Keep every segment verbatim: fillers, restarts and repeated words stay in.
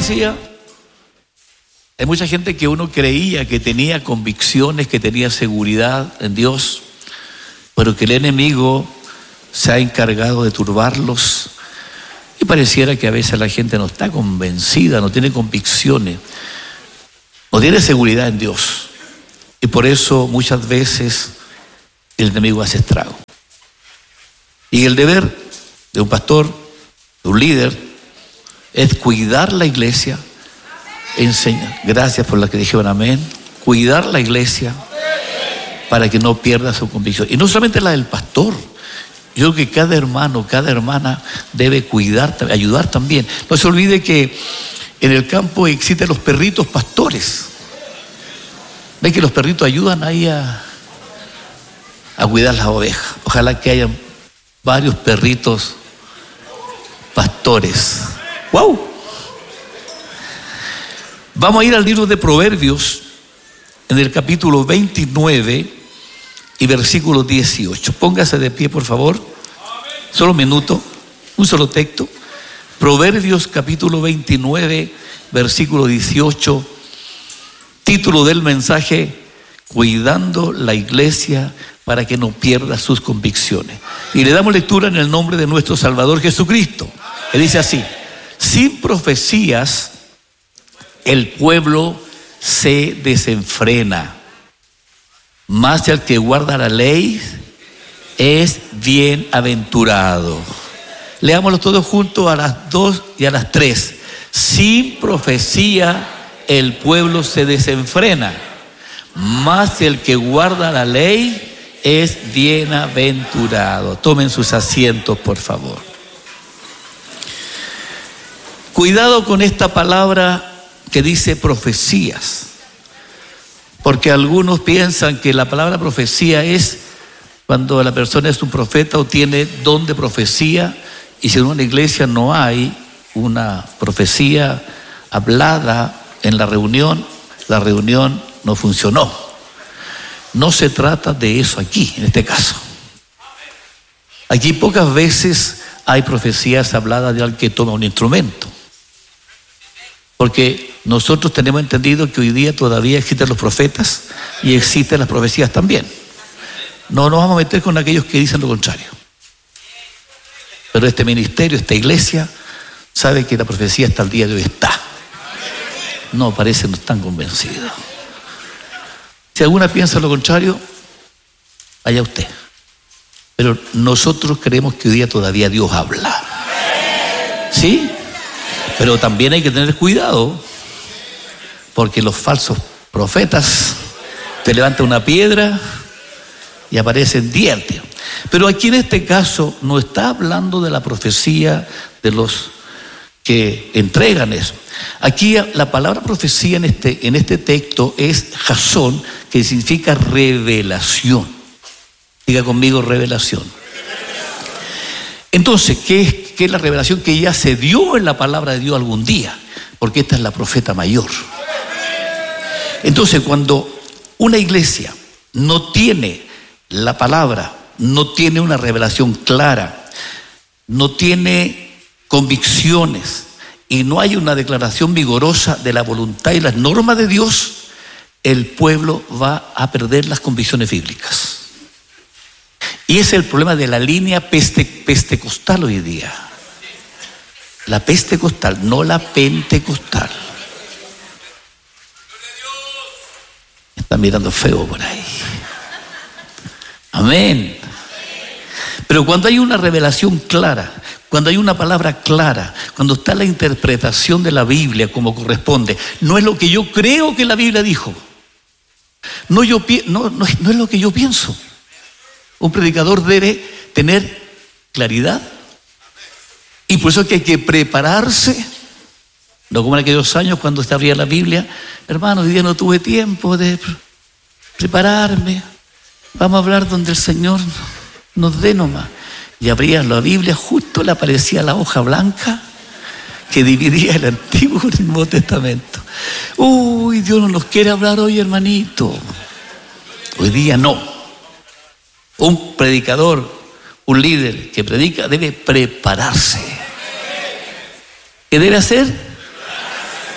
decía? Hay mucha gente que uno creía que tenía convicciones, que tenía seguridad en Dios, pero que el enemigo se ha encargado de turbarlos. Y pareciera que a veces la gente no está convencida, no tiene convicciones, no tiene seguridad en Dios. Y por eso muchas veces el enemigo hace estrago. Y el deber de un pastor, de un líder, es cuidar la iglesia, enseñar. Gracias por la que dijeron amén. Cuidar la iglesia para que no pierda su convicción. Y no solamente la del pastor. Yo creo que cada hermano, cada hermana debe cuidar, ayudar también. No se olvide que en el campo existen los perritos pastores. ¿Ven que los perritos ayudan ahí a, a cuidar las ovejas? Ojalá que haya varios perritos pastores. ¡Wow! Vamos a ir al libro de Proverbios, en el capítulo veintinueve y versículo dieciocho. Póngase de pie, por favor. Solo un minuto, un solo texto. Proverbios capítulo veintinueve, versículo dieciocho. Título del mensaje: cuidando la iglesia para que no pierda sus convicciones. Y le damos lectura en el nombre de nuestro Salvador Jesucristo. Que dice así: sin profecías el pueblo se desenfrena, mas el que guarda la ley es bienaventurado. Leámoslo todos juntos a las dos y a las tres. Sin profecía el pueblo se desenfrena, mas el que guarda la ley es bienaventurado. Tomen sus asientos, por favor. Cuidado con esta palabra que dice profecías, porque algunos piensan que la palabra profecía es cuando la persona es un profeta o tiene don de profecía, y si en una iglesia no hay una profecía hablada en la reunión, la reunión no funcionó. No se trata de eso aquí, en este caso. Aquí pocas veces hay profecías habladas de alguien que toma un instrumento, porque nosotros tenemos entendido que hoy día todavía existen los profetas y existen las profecías también. No nos vamos a meter con aquellos que dicen lo contrario. Pero este ministerio, esta iglesia, sabe que la profecía hasta el día de hoy está. No, parece que no están convencidos. Si alguna piensa lo contrario, allá usted. Pero nosotros creemos que hoy día todavía Dios habla. ¿Sí? Pero también hay que tener cuidado, porque los falsos profetas te levantan una piedra y aparecen diez. Pero aquí en este caso no está hablando de la profecía de los que entregan eso. Aquí la palabra profecía en este, en este texto es jasón, que significa revelación. Diga conmigo, revelación. Entonces, ¿qué es, qué es la revelación que ya se dio en la palabra de Dios algún día? Porque esta es la profeta mayor. Entonces, cuando una iglesia no tiene la palabra, no tiene una revelación clara, no tiene convicciones y no hay una declaración vigorosa de la voluntad y las normas de Dios, el pueblo va a perder las convicciones bíblicas. Y ese es el problema de la línea peste, pentecostal hoy día. La pentecostal, no la pentecostal. Me están mirando feo por ahí. Amén. Pero cuando hay una revelación clara, cuando hay una palabra clara, cuando está la interpretación de la Biblia como corresponde, no es lo que yo creo que la Biblia dijo. No, yo, no, no, no es lo que yo pienso. Un predicador debe tener claridad. Y por eso es que hay que prepararse. No como en aquellos años cuando se abría la Biblia. Hermano, hoy día no tuve tiempo de prepararme. Vamos a hablar donde el Señor nos dé nomás. Y abría la Biblia, justo le aparecía la hoja blanca que dividía el Antiguo y el Nuevo Testamento. Uy, Dios no nos quiere hablar hoy, hermanito. Hoy día no. Un predicador, un líder que predica debe prepararse. ¿Qué debe hacer?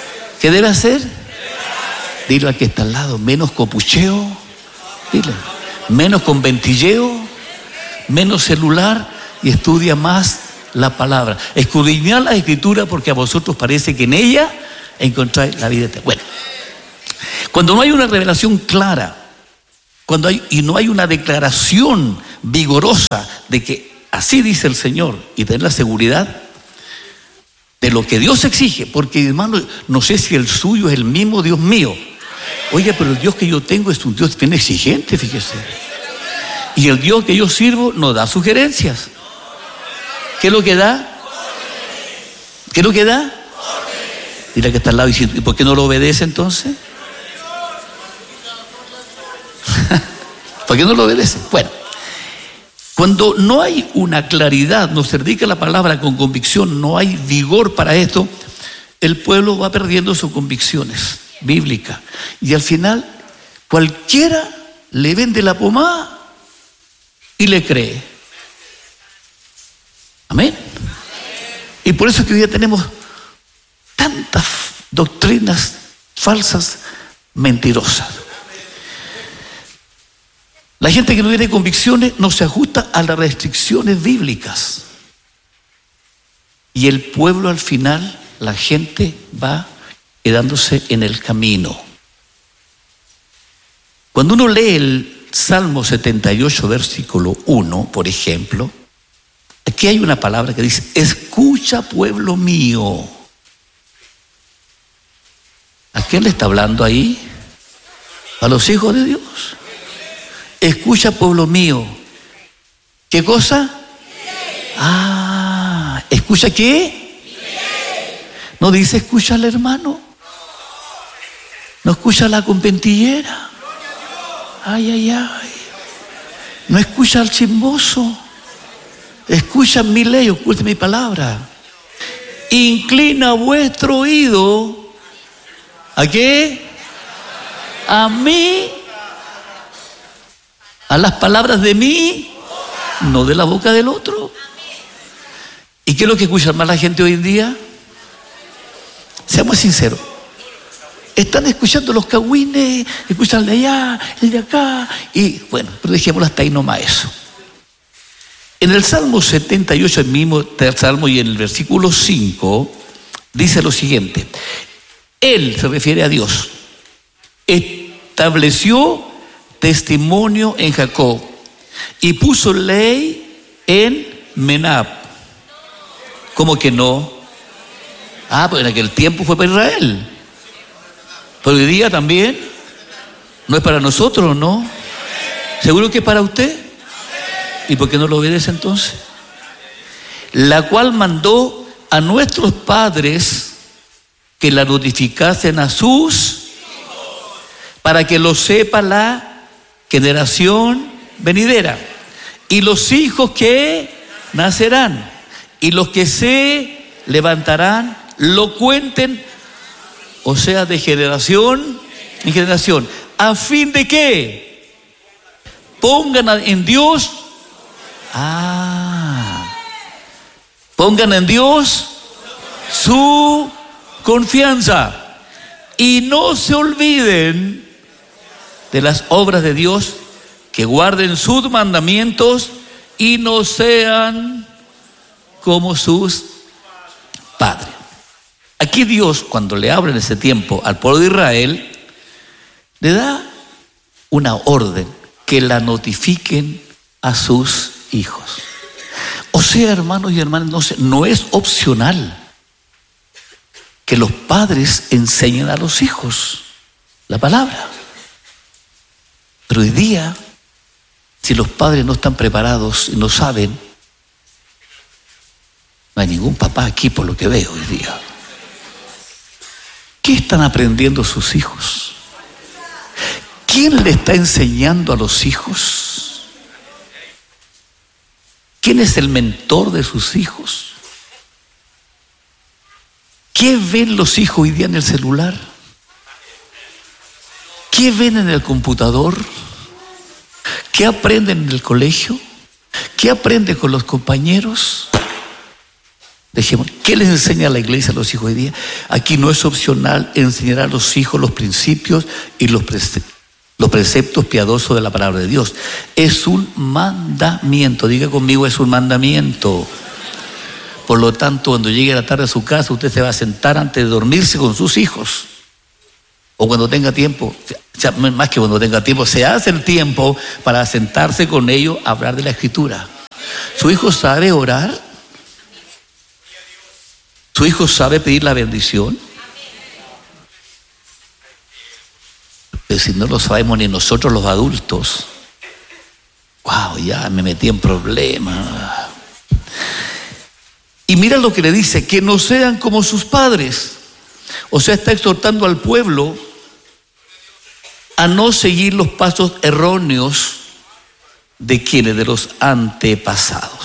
¿Qué debe hacer? Dile al que está al lado, menos copucheo, dile, menos conventilleo, menos celular y estudia más la palabra. Escudriñad la escritura porque a vosotros parece que en ella encontráis la vida eterna. Bueno, cuando no hay una revelación clara, cuando hay, y no hay una declaración vigorosa de que así dice el Señor y tener la seguridad de lo que Dios exige, porque hermano, no sé si el suyo es el mismo Dios mío. Oye, pero el Dios que yo tengo es un Dios bien exigente, fíjese. Y el Dios que yo sirvo no da sugerencias. ¿Qué es lo que da? ¿Qué es lo que da? Dile que está al lado y ¿y por qué no lo obedece entonces? ¿Por qué no lo obedece? Bueno, cuando no hay una claridad, no se dedica la palabra con convicción, no hay vigor para esto, el pueblo va perdiendo sus convicciones bíblicas. Y al final, cualquiera le vende la pomada y le cree. Amén. Y por eso es que hoy día tenemos tantas doctrinas falsas, mentirosas. La gente que no tiene convicciones no se ajusta a las restricciones bíblicas. Y el pueblo al final, la gente va quedándose en el camino. Cuando uno lee el Salmo setenta y ocho, versículo uno, por ejemplo, aquí hay una palabra que dice, escucha pueblo mío. ¿A quién le está hablando ahí? A los hijos de Dios. Escucha pueblo mío. ¿Qué cosa? Ah, ¿escucha qué? No dice escucha al hermano. No escucha a la conventillera. Ay, ay, ay. No escucha al chismoso. Escucha mi ley, oculte mi palabra. Inclina vuestro oído. ¿A qué? A mí. A las palabras de mí, no de la boca del otro. ¿Y qué es lo que escucha más la gente hoy en día? Seamos sinceros. Están escuchando los cagüines, escuchan el de allá, el de acá, y bueno, pero dejémoslo hasta ahí nomás eso. En el Salmo setenta y ocho, el mismo Salmo, y en el versículo cinco, dice lo siguiente. Él, se refiere a Dios, estableció testimonio en Jacob y puso ley en Menab. ¿Cómo que no? Ah, pues en aquel tiempo fue para Israel. Pero hoy día también. ¿No es para nosotros, no? ¿Seguro que es para usted? ¿Y por qué no lo obedece entonces? La cual mandó a nuestros padres que la notificasen a sus hijos, para que lo sepa la generación venidera, y los hijos que nacerán, y los que se levantarán, lo cuenten, o sea, de generación en generación, a fin de que pongan en Dios, ah, pongan en Dios su confianza, y no se olviden de las obras de Dios, que guarden sus mandamientos y no sean como sus padres. Aquí Dios, cuando le habla en ese tiempo al pueblo de Israel, le da una orden, que la notifiquen a sus hijos. O sea, hermanos y hermanas, no, sé, no es opcional que los padres enseñen a los hijos la palabra. Pero hoy día, si los padres no están preparados y no saben, no hay ningún papá aquí por lo que veo hoy día. ¿Qué están aprendiendo sus hijos? ¿Quién le está enseñando a los hijos? ¿Quién es el mentor de sus hijos? ¿Qué ven los hijos hoy día en el celular? ¿Qué ven en el computador? ¿Qué aprenden en el colegio? ¿Qué aprenden con los compañeros? Dejemos, ¿qué les enseña la iglesia a los hijos hoy día? Aquí no es opcional enseñar a los hijos los principios y los preceptos, los preceptos piadosos de la palabra de Dios. Es un mandamiento. Diga conmigo, es un mandamiento. Por lo tanto, cuando llegue la tarde a su casa, usted se va a sentar antes de dormirse con sus hijos. O cuando tenga tiempo, más que cuando tenga tiempo, se hace el tiempo para sentarse con ellos a hablar de la Escritura. ¿Su hijo sabe orar? ¿Su hijo sabe pedir la bendición? Pero si no lo sabemos ni nosotros los adultos, wow, ya me metí en problemas. Y mira lo que le dice, que no sean como sus padres. O sea, está exhortando al pueblo a no seguir los pasos erróneos de quienes, de los antepasados.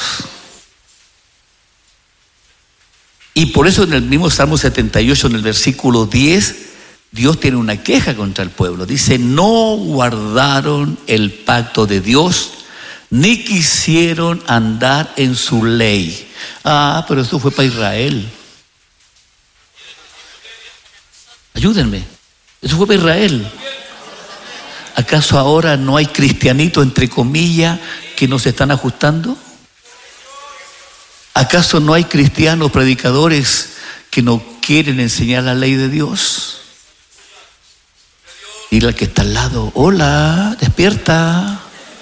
Y por eso en el mismo Salmo setenta y ocho, en el versículo diez, Dios tiene una queja contra el pueblo. Dice, no guardaron el pacto de Dios, ni quisieron andar en su ley. Ah, pero eso fue para Israel. Ayúdenme. Eso fue para Israel. ¿Acaso ahora no hay cristianitos, entre comillas, que no se están ajustando? ¿Acaso no hay cristianos predicadores que no quieren enseñar la ley de Dios? Dile al que está al lado, hola, despierta.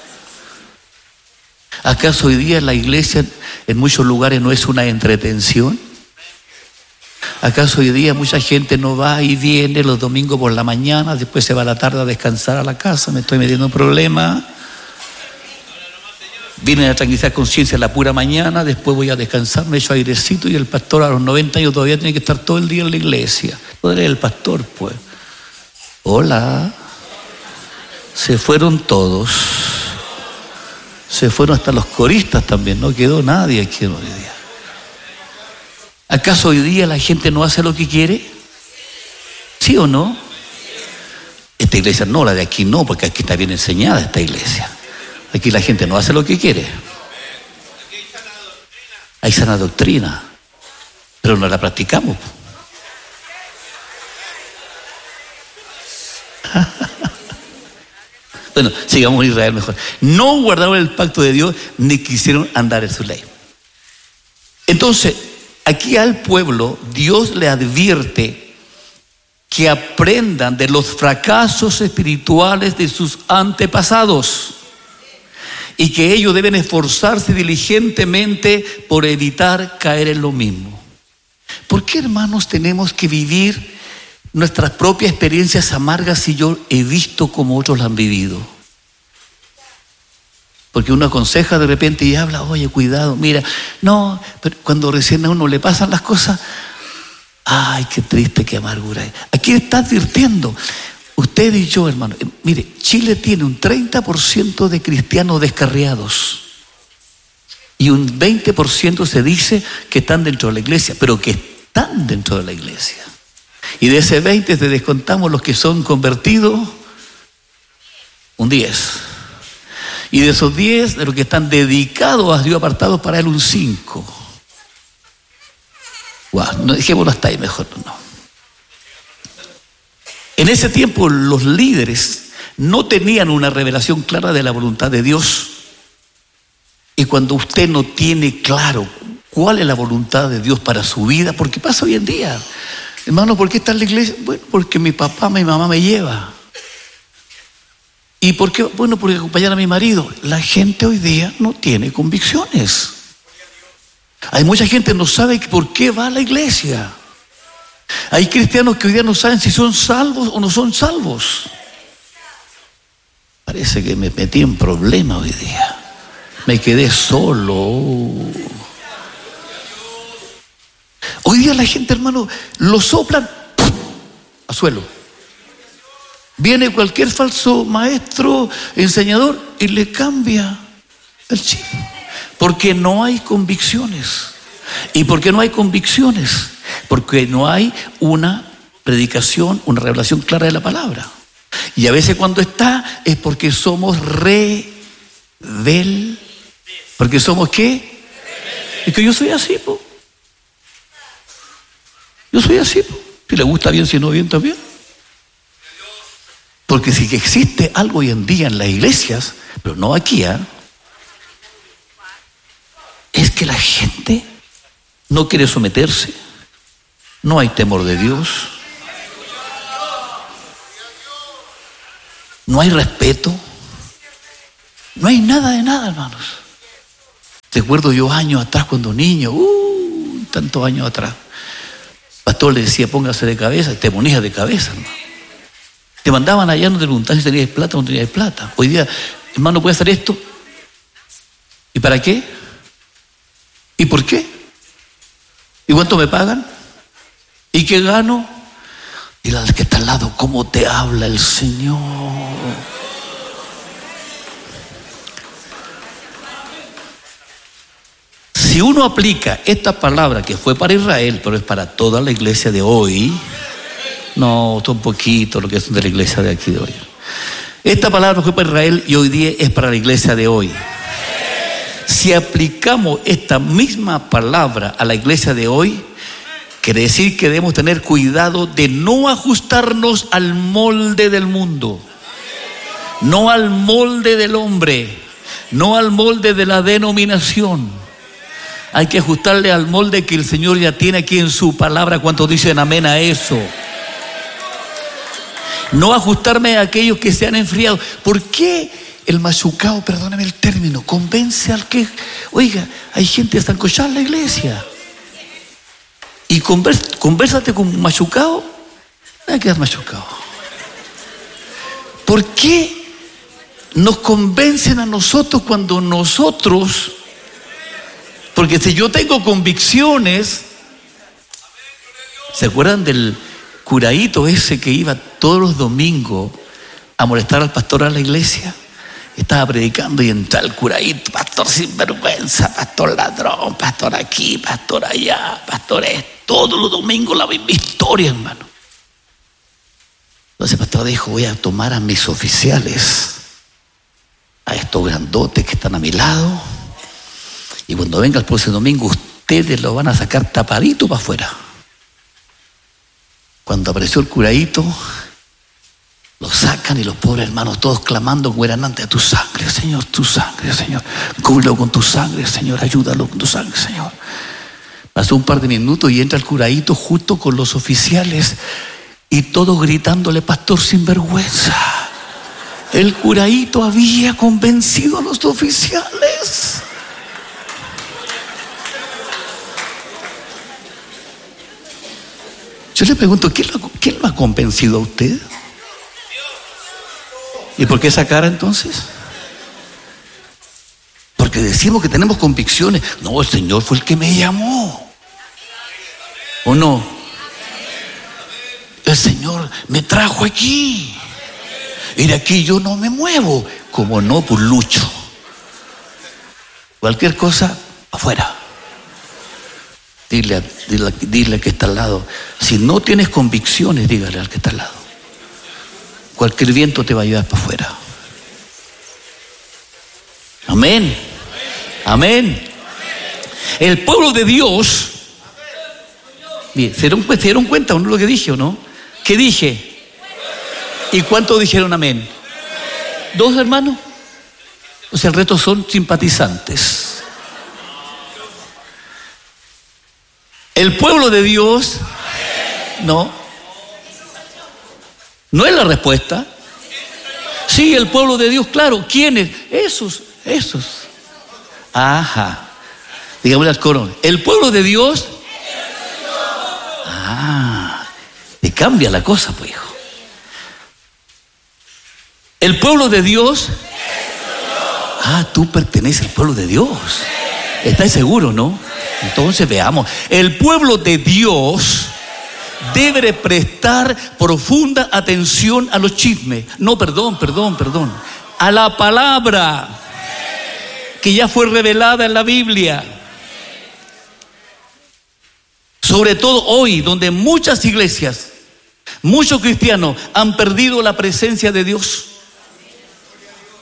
¿Acaso hoy día la iglesia en muchos lugares no es una entretención? ¿Acaso hoy día mucha gente no va y viene los domingos por la mañana, después se va a la tarde a descansar a la casa? Me estoy metiendo en problemas. Vienen a tranquilizar conciencia la pura mañana, después voy a descansar, me echo airecito, y el pastor a los noventa años todavía tiene que estar todo el día en la iglesia. ¿Tú eres el pastor, pues? Hola. Se fueron todos. Se fueron hasta los coristas también, no quedó nadie aquí hoy día. ¿Acaso hoy día la gente no hace lo que quiere? ¿Sí o no? Esta iglesia no, la de aquí no, porque aquí está bien enseñada esta iglesia. Aquí la gente no hace lo que quiere. Hay sana doctrina, pero no la practicamos. Bueno, sigamos en Israel mejor. No guardaron el pacto de Dios, ni quisieron andar en su ley. Entonces, aquí al pueblo, Dios le advierte que aprendan de los fracasos espirituales de sus antepasados y que ellos deben esforzarse diligentemente por evitar caer en lo mismo. ¿Por qué, hermanos, tenemos que vivir nuestras propias experiencias amargas si yo he visto como otros las han vivido? Porque uno aconseja de repente y habla, oye, cuidado, mira, no, pero cuando recién a uno le pasan las cosas, ay, qué triste, qué amargura. Aquí está advirtiendo, usted y yo, hermano, mire, Chile tiene un treinta por ciento de cristianos descarriados y un veinte por ciento se dice que están dentro de la iglesia, pero que están dentro de la iglesia. Y de ese veinte te descontamos los que son convertidos, un diez. Y de esos diez, de los que están dedicados a Dios, apartados para Él, un cinco. Wow, no, dejémoslo hasta ahí mejor, no. En ese tiempo los líderes no tenían una revelación clara de la voluntad de Dios. Y cuando usted no tiene claro cuál es la voluntad de Dios para su vida, porque pasa hoy en día, hermano, ¿por qué está en la iglesia? Bueno, porque mi papá, mi mamá me lleva. ¿Y por qué? Bueno, porque acompañar a mi marido. La gente hoy día no tiene convicciones. Hay mucha gente que no sabe por qué va a la iglesia. Hay cristianos que hoy día no saben si son salvos o no son salvos. Parece que me metí en problema hoy día. Me quedé solo. Hoy día la gente, hermano, lo soplan a suelo. Viene cualquier falso maestro, enseñador, y le cambia el chip. Porque no hay convicciones. ¿Y por qué no hay convicciones? Porque no hay una predicación, una revelación clara de la palabra. Y a veces cuando está es porque somos rebel. ¿Porque somos qué? Es que yo soy así, po. Yo soy así, si le gusta bien, si no bien también. Porque si que existe algo hoy en día en las iglesias, pero no aquí, ¿eh? es que la gente no quiere someterse, no hay temor de Dios, no hay respeto, no hay nada de nada, hermanos. Recuerdo yo años atrás cuando niño, uh, tantos años atrás, el pastor le decía, póngase de cabeza, te ponías de cabeza, hermano. Te mandaban allá, no te preguntaban si tenías plata o no tenías plata. Hoy día, hermano, ¿puede hacer esto? ¿Y para qué? ¿Y por qué? ¿Y cuánto me pagan? ¿Y qué gano? Dile al que está al lado, ¿cómo te habla el Señor? Si uno aplica esta palabra que fue para Israel, pero es para toda la iglesia de hoy, no, un poquito lo que es de la iglesia de aquí de hoy. Esta palabra fue para Israel y hoy día es para la iglesia de hoy. Si aplicamos esta misma palabra a la iglesia de hoy, quiere decir que debemos tener cuidado de no ajustarnos al molde del mundo, no al molde del hombre, no al molde de la denominación. Hay que ajustarle al molde que el Señor ya tiene aquí en su palabra. ¿Cuántos dicen amén a eso? No ajustarme a aquellos que se han enfriado. ¿Por qué el machucado, perdóname el término, convence al que... Oiga, hay gente estancochada en la iglesia. Y convers, conversate con un machucado, no hay que quedar machucado. ¿Por qué nos convencen a nosotros cuando nosotros... Porque si yo tengo convicciones, ¿se acuerdan del curadito ese que iba todos los domingos a molestar al pastor a la iglesia? Estaba predicando y entra el curadito, pastor sinvergüenza, pastor ladrón, pastor aquí, pastor allá, pastor esto. Todos los domingos la misma historia, hermano. Entonces el pastor dijo, voy a tomar a mis oficiales, a estos grandotes que están a mi lado, y cuando venga el próximo domingo ustedes lo van a sacar tapadito para afuera. Cuando apareció el curadito, lo sacan y los pobres hermanos todos clamando antes a tu sangre, Señor, tu sangre, Señor. Cúbrelo con tu sangre, Señor, ayúdalo con tu sangre, Señor. Pasó un par de minutos y entra el curadito justo con los oficiales y todos gritándole, pastor sinvergüenza. El curadito había convencido a los oficiales. Yo le pregunto, ¿quién lo, quién lo ha convencido a usted? ¿Y por qué esa cara entonces? Porque decimos que tenemos convicciones. No, el Señor fue el que me llamó. ¿O no? El Señor me trajo aquí. Y de aquí yo no me muevo. Como no, pues lucho. Cualquier cosa, afuera. Dile, dile, dile al que está al lado. Si no tienes convicciones, dígale al que está al lado. Cualquier viento te va a llevar para afuera. Amén. Amén. El pueblo de Dios. Bien, ¿se dieron, ¿se dieron cuenta o no lo que dije o no? ¿Qué dije? ¿Y cuántos dijeron amén? ¿Dos hermanos? O sea, el resto son simpatizantes. El pueblo de Dios, no. No es la respuesta. Sí, el pueblo de Dios, claro. ¿Quiénes? Esos, esos. Ajá. Digámosle al coro. El pueblo de Dios. Ah, te cambia la cosa, pues, hijo. El pueblo de Dios. Ah, tú perteneces al pueblo de Dios. ¿Estás seguro, no? Entonces veamos. El pueblo de Dios debe prestar profunda atención a los chismes. No, perdón, perdón, perdón. A la palabra que ya fue revelada en la Biblia. Sobre todo hoy, donde muchas iglesias, muchos cristianos han perdido la presencia de Dios.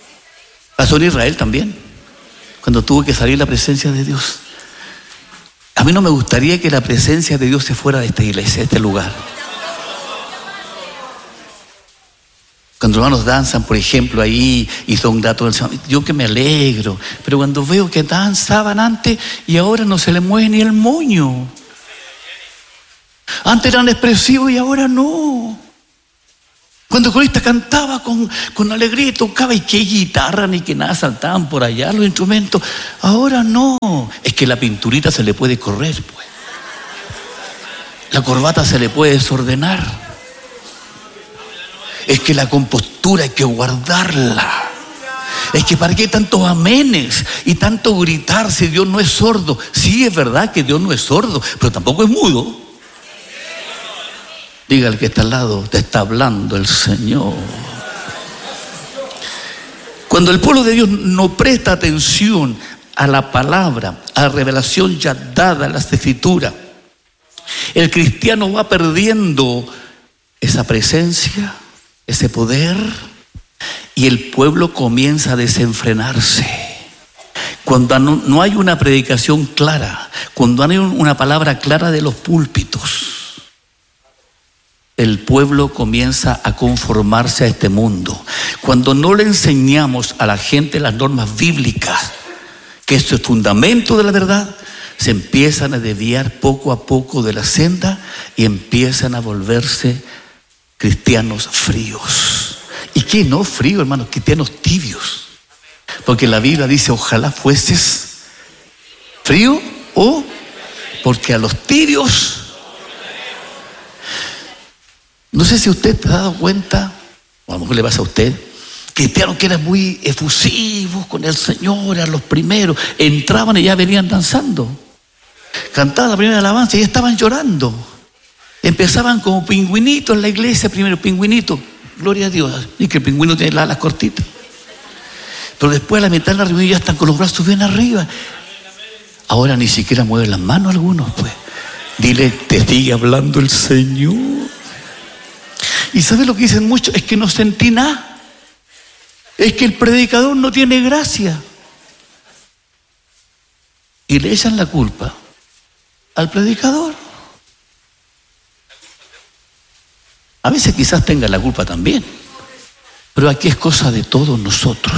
Pasó en Israel también, cuando tuvo que salir la presencia de Dios. A mí no me gustaría que la presencia de Dios se fuera de esta iglesia, de este lugar. Cuando los hermanos danzan, por ejemplo, ahí y son gratos del Señor, yo que me alegro. Pero cuando veo que danzaban antes y ahora no se les mueve ni el moño. Antes eran expresivos y ahora no. Cuando el corista cantaba con, con alegría y tocaba, y qué guitarra ni que nada, saltaban por allá los instrumentos. Ahora no. Es que la pinturita se le puede correr, pues. La corbata se le puede desordenar. Es que la compostura hay que guardarla. Es que para qué tantos amenes y tanto gritar si Dios no es sordo. Sí, es verdad que Dios no es sordo, pero tampoco es mudo. Diga al que está al lado, te está hablando el Señor. Cuando el pueblo de Dios no presta atención a la palabra, a la revelación ya dada en las Escrituras, el cristiano va perdiendo esa presencia, ese poder, y el pueblo comienza a desenfrenarse. Cuando no, no hay una predicación clara, cuando no hay una palabra clara de los púlpitos, el pueblo comienza a conformarse a este mundo. Cuando no le enseñamos a la gente las normas bíblicas, que esto es fundamento de la verdad, se empiezan a desviar poco a poco de la senda y empiezan a volverse cristianos fríos. ¿Y qué no frío, hermanos? Cristianos tibios. Porque la Biblia dice, ojalá fueses frío o porque a los tibios. No sé si usted se ha dado cuenta, o a lo mejor le pasa a usted, cristianos que eran muy efusivos con el Señor, a los primeros, entraban y ya venían danzando. Cantaban la primera alabanza y ya estaban llorando. Empezaban como pingüinitos en la iglesia, primero pingüinitos, gloria a Dios, y que el pingüino tiene las alas cortitas. Pero después a la mitad de la reunión ya están con los brazos bien arriba. Ahora ni siquiera mueven las manos algunos, pues. Dile, te sigue hablando el Señor. Y ¿sabe lo que dicen muchos? Es que no sentí nada. Es que el predicador no tiene gracia. Y le echan la culpa al predicador. A veces quizás tenga la culpa también, pero aquí es cosa de todos nosotros.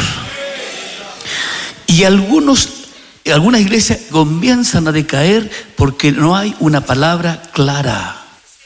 Y algunos, algunas iglesias comienzan a decaer porque no hay una palabra clara.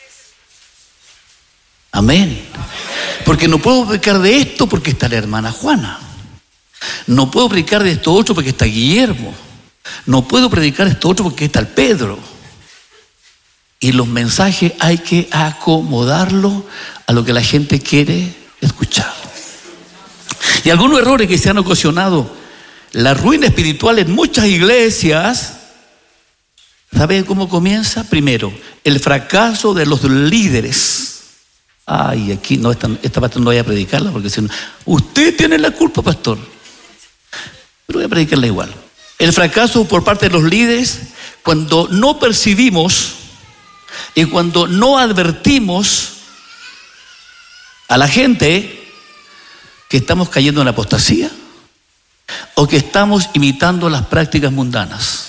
Amén. Porque no puedo predicar de esto porque está la hermana Juana. No puedo predicar de esto otro porque está Guillermo. No puedo predicar de esto otro porque está el Pedro. Y los mensajes hay que acomodarlos a lo que la gente quiere escuchar. Y algunos errores que se han ocasionado la ruina espiritual en muchas iglesias. ¿Sabe cómo comienza? Primero, el fracaso de los líderes. Ay, aquí no, esta, esta parte no voy a predicarla porque si no, usted tiene la culpa, pastor. Pero voy a predicarla igual. El fracaso por parte de los líderes cuando no percibimos y cuando no advertimos a la gente que estamos cayendo en la apostasía o que estamos imitando las prácticas mundanas.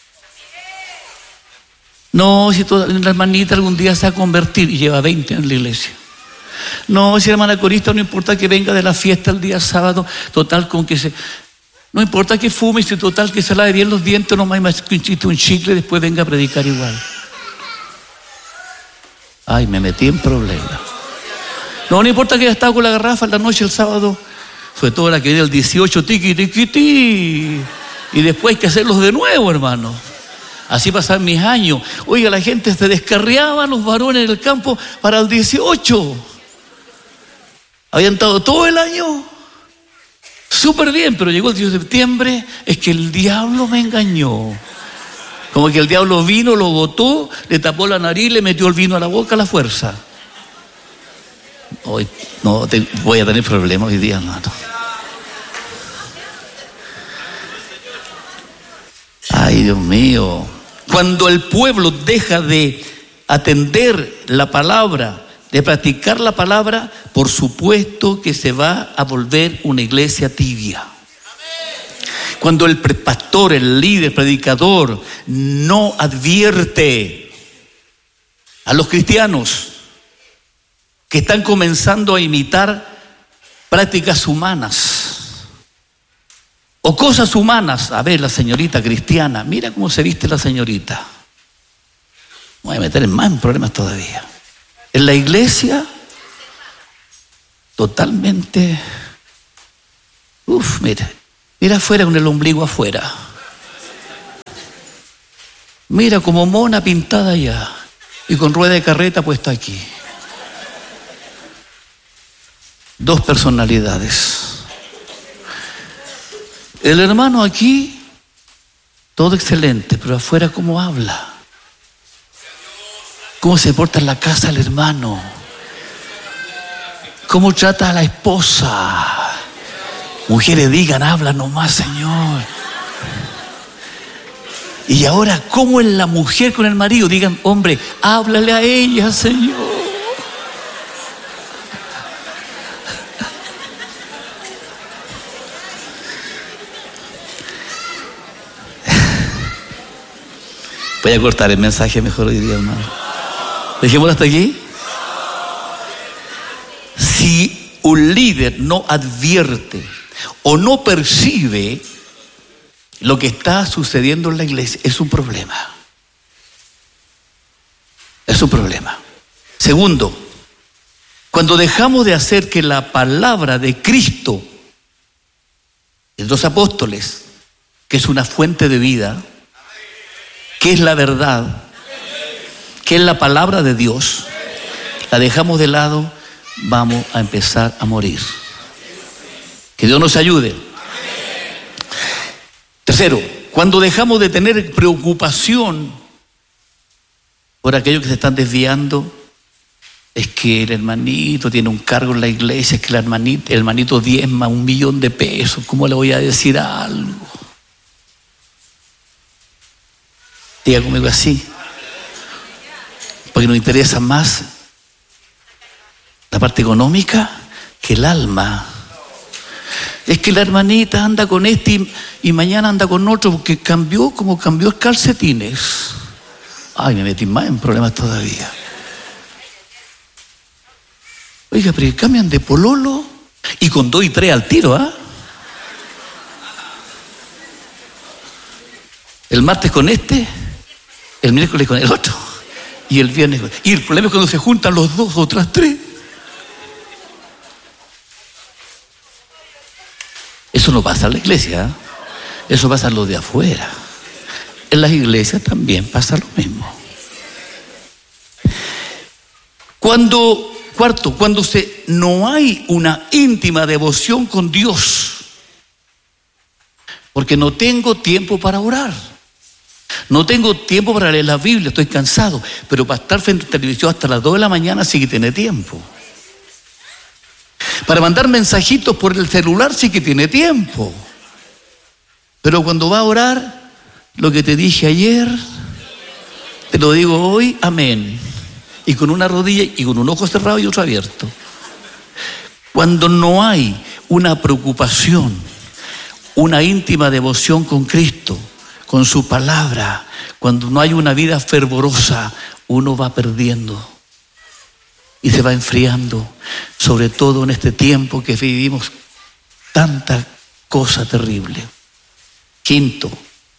No, si toda la hermanita algún día se va a convertir y lleva veinte en la iglesia. No, si la hermana corista no importa que venga de la fiesta el día sábado, total con que se... No importa que fume, si total que se lave bien los dientes, no más que un chiste, un chicle, después venga a predicar igual. Ay, me metí en problemas. No, no importa que haya estado con la garrafa en la noche el sábado, sobre todo la que viene el dieciocho, tiqui, tiqui, tiqui. Y después hay que hacerlos de nuevo, hermano. Así pasaban mis años. Oiga, la gente se descarriaba, los varones en el campo para el dieciocho. Habían estado todo el año súper bien, pero llegó el diez de septiembre, es que el diablo me engañó. Como que el diablo vino, lo botó, le tapó la nariz, le metió el vino a la boca a la fuerza. Hoy no te, voy a tener problemas hoy día, hermano. Ay, Dios mío. Cuando el pueblo deja de atender la palabra, de practicar la palabra, por supuesto que se va a volver una iglesia tibia. Cuando el pastor, el líder, predicador no advierte a los cristianos que están comenzando a imitar prácticas humanas o cosas humanas. A ver, la señorita cristiana, mira cómo se viste la señorita. Me voy a meter en más problemas todavía. En la iglesia, totalmente, uff, mira, mira afuera con el ombligo afuera. Mira como mona pintada allá y con rueda de carreta puesta aquí. Dos personalidades. El hermano aquí, todo excelente, pero afuera cómo habla. Cómo se porta en la casa el hermano. Cómo trata a la esposa. Mujeres digan, habla nomás, Señor. Y ahora, ¿cómo es la mujer con el marido? Digan, hombre, háblale a ella, Señor. Voy a cortar el mensaje mejor hoy día, hermano. Dejémoslo hasta aquí. Si un líder no advierte o no percibe lo que está sucediendo en la iglesia, es un problema. Es un problema. Segundo, cuando dejamos de hacer que la palabra de Cristo, de los apóstoles, que es una fuente de vida, que es la verdad, que es la palabra de Dios, la dejamos de lado, vamos a empezar a morir. Que Dios nos ayude. Tercero, cuando dejamos de tener preocupación por aquellos que se están desviando, es que el hermanito tiene un cargo en la iglesia, es que el hermanito, el hermanito diezma un millón de pesos, ¿cómo le voy a decir algo? Diga conmigo así, porque nos interesa más la parte económica que el alma. Es que la hermanita anda con este y, y mañana anda con otro porque cambió como cambió el calcetines. Ay, me metí más en problemas todavía. Oiga, pero cambian de pololo y con dos y tres al tiro, ¿ah? ¿eh? El martes con este, el miércoles con el otro y el viernes con... Y el problema es cuando se juntan los dos o otras tres. Eso no pasa en la iglesia, ¿eh? Eso pasa en lo de afuera. En las iglesias también pasa lo mismo. Cuando, cuarto, cuando se, no hay una íntima devoción con Dios, porque no tengo tiempo para orar, no tengo tiempo para leer la Biblia, estoy cansado, pero para estar frente a la televisión hasta las dos de la mañana sí que tiene tiempo. Para mandar mensajitos por el celular sí que tiene tiempo. Pero cuando va a orar, lo que te dije ayer, te lo digo hoy, amén. Y con una rodilla y con un ojo cerrado y otro abierto. Cuando no hay una preocupación, una íntima devoción con Cristo, con su palabra, cuando no hay una vida fervorosa, uno va perdiendo. Y se va enfriando, sobre todo en este tiempo que vivimos tanta cosa terrible. Quinto,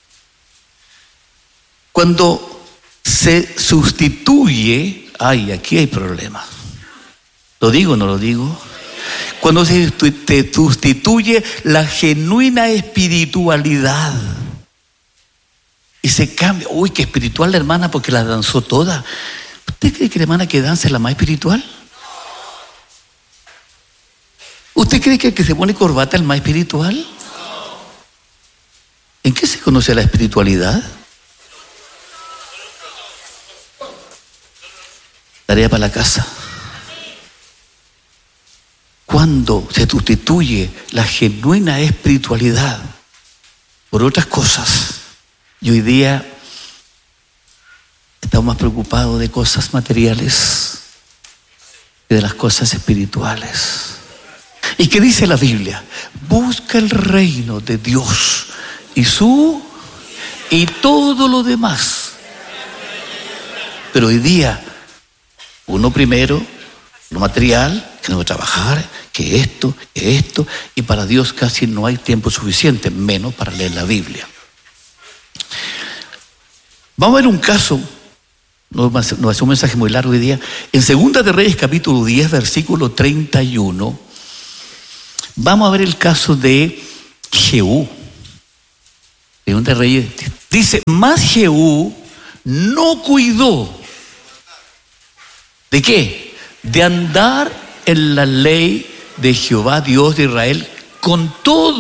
cuando se sustituye, ay, aquí hay problemas. ¿Lo digo o no lo digo? Cuando se te sustituye la genuina espiritualidad y se cambia, uy, qué espiritual la hermana porque la danzó toda. ¿Usted cree que la hermana que danza es la más espiritual? ¿Usted cree que el que se pone corbata es el más espiritual? ¿En qué se conoce la espiritualidad? Tarea para la casa. Cuando se sustituye la genuina espiritualidad por otras cosas, y hoy día estamos más preocupados de cosas materiales que de las cosas espirituales. ¿Y qué dice la Biblia? Busca el reino de Dios y su y todo lo demás. Pero hoy día, uno primero, lo material, que tengo que trabajar, que esto, que esto, y para Dios casi no hay tiempo suficiente, menos para leer la Biblia. Vamos a ver un caso, no va a ser un mensaje muy largo hoy día. En Segunda de Reyes, capítulo diez, versículo treinta y uno, vamos a ver el caso de Jehú. Segunda de Reyes dice: mas Jehú no cuidó. ¿De qué? De andar en la ley de Jehová, Dios de Israel, con todo